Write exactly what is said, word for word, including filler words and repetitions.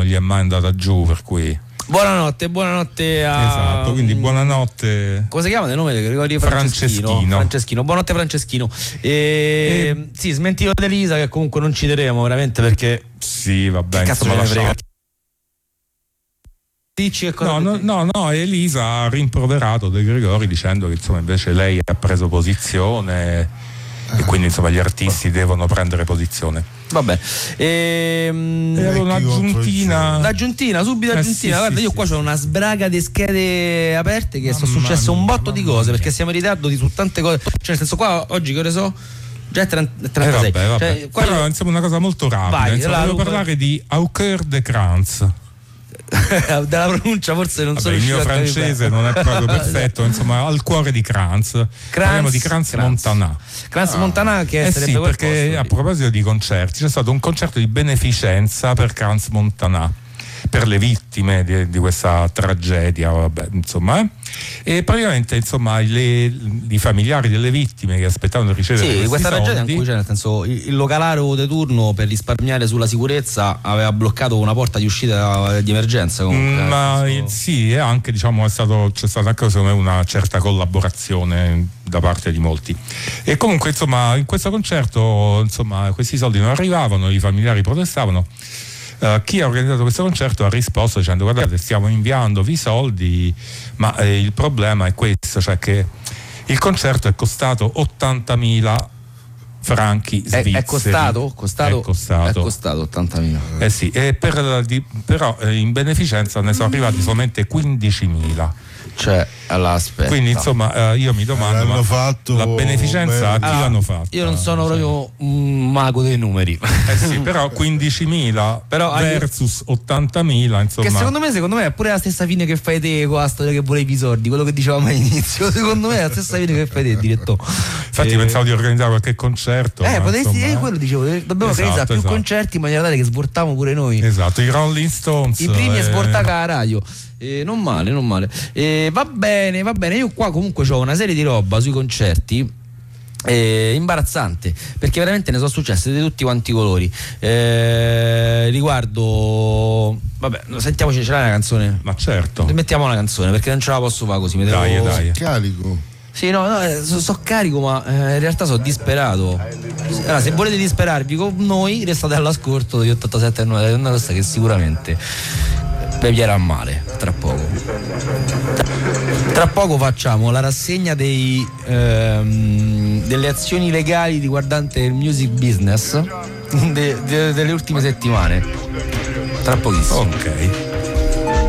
gli è mai andata giù, per cui buonanotte, buonanotte a... Esatto, quindi buonanotte. Come si chiama il nome? Gregorio Franceschino. Franceschino. Franceschino, buonanotte Franceschino. E... E... Sì, smentito di Elisa, che comunque non citeremo veramente perché... Sì, va bene. Che cazzo insomma, me ne frega. lasciamo... Dici che cosa No, no, no, no, Elisa ha rimproverato De Gregori dicendo che insomma invece lei ha preso posizione e quindi insomma gli artisti devono prendere posizione. Vabbè, ehm, e un'aggiuntina, l'aggiuntina, subito eh, aggiuntina. sì, Guarda, sì, io sì, qua sì. c'ho una sbraga di schede aperte che Mamma sono successe un botto mia, di cose mia. perché siamo in ritardo di su tante cose. Cioè, nel senso, qua oggi che ore so? Già è trentasei. Eh, vabbè, vabbè. Cioè, qua Però io... insomma una cosa molto rapida. Vai, insomma, la- devo parlare di Hauker de Kranz. della pronuncia forse non Vabbè, sono il mio riuscito a capire. francese non è proprio perfetto, insomma, al cuore di Kranz. Parliamo di Kranz Montana. Kranz Montana che Eh sarebbe sì, quel perché posto a lì. proposito di concerti c'è stato un concerto di beneficenza per Kranz Montana, per le vittime di, di questa tragedia, vabbè, insomma, eh. E praticamente insomma le, i familiari delle vittime che aspettavano di ricevere Sì, questi questa tragedia soldi, in cui c'è, nel senso, il, il localario de turno per risparmiare sulla sicurezza aveva bloccato una porta di uscita di emergenza comunque. Mm, ma nel senso... sì, e anche diciamo è stato, c'è stata anche secondo me una certa collaborazione da parte di molti. E comunque insomma in questo concerto insomma questi soldi non arrivavano, i familiari protestavano. Uh, chi ha organizzato questo concerto ha risposto dicendo: guardate, stiamo inviandovi i soldi, ma eh, il problema è questo, cioè che il concerto è costato ottantamila franchi svizzeri. È, è costato? Costato? È costato. È costato ottantamila. Eh sì, e per la, di, però eh, in beneficenza ne sono arrivati solamente quindicimila. Cioè, allora aspetta. Quindi insomma eh, io mi domando, ma fatto la beneficenza a chi allora, l'hanno fatta? Io non sono proprio un mago dei numeri. Eh sì, però quindicimila però versus ottantamila, insomma. Che secondo me, secondo me è pure la stessa fine che fai te con la storia che volevi i soldi, quello che dicevamo all'inizio. Secondo me è la stessa fine che fai te, direttore. Infatti eh, pensavo di organizzare qualche concerto. Eh, ma, potresti, insomma, eh, quello dicevo, dobbiamo esatto, organizzare più esatto. concerti in maniera tale che sbortiamo pure noi. Esatto, i Rolling Stones. I primi eh, a sbortare la radio. Eh, non male, non male. Eh, va bene, va bene. Io qua comunque ho una serie di roba sui concerti. Eh, imbarazzante, perché veramente ne sono successe di tutti quanti i colori. Eh, riguardo, vabbè, sentiamoci, ce l'hai una canzone? Ma certo. Mettiamo una canzone perché non ce la posso fare così. Mi devo... Dai, dai. Carico. Sì, no, no, eh, so, so carico, ma eh, in realtà sono disperato. Allora, se volete disperarvi con noi, restate all'ascolto di ottantasette e nove, una cosa che sicuramente vi pierà male tra poco. Tra poco facciamo la rassegna dei, ehm, delle azioni legali riguardante il music business de, de, delle ultime settimane. Tra pochissimo. Ok.